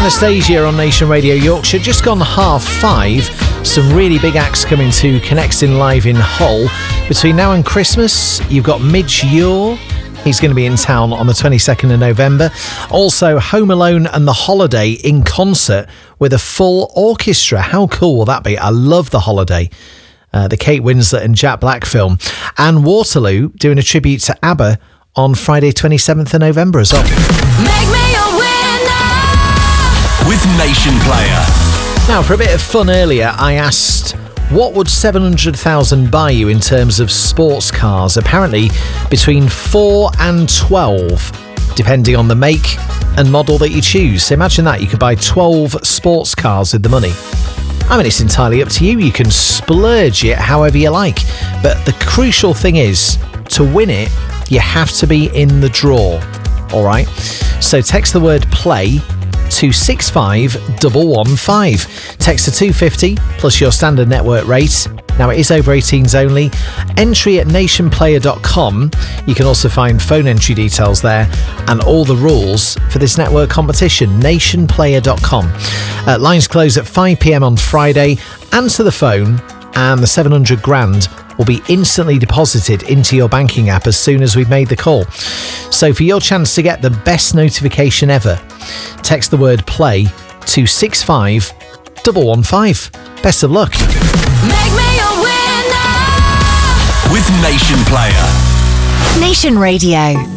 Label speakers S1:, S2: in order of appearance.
S1: Anastasia on Nation Radio Yorkshire. Just gone 5:30. Some really big acts coming to Connecting Live in Hull. Between now and Christmas, you've got Midge Ure. He's going to be in town on the 22nd of November. Also, Home Alone and The Holiday in concert with a full orchestra. How cool will that be? I love The Holiday. The Kate Winslet and Jack Black film. And Waterloo doing a tribute to ABBA on Friday 27th of November as well.
S2: Make me a winner
S3: with Nation Player.
S1: Now, for a bit of fun earlier, I asked, what would 700,000 buy you in terms of sports cars? Apparently, between 4 and 12, depending on the make and model that you choose. So imagine that, you could buy 12 sports cars with the money. I mean, it's entirely up to you. You can splurge it however you like. But the crucial thing is, to win it, you have to be in the draw. All right? So text the word play to 65115. Text to 250 plus your standard network rate. Now, it is over 18s only. Entry at nationplayer.com. You can also find phone entry details there and all the rules for this network competition. Nationplayer.com. Lines close at 5 p.m. on Friday. Answer the phone and the 700 grand will be instantly deposited into your banking app as soon as we've made the call. So for your chance to get the best notification ever, text the word play to 65115. Best of luck.
S2: Make me a winner
S3: with Nation Player.
S4: Nation Radio.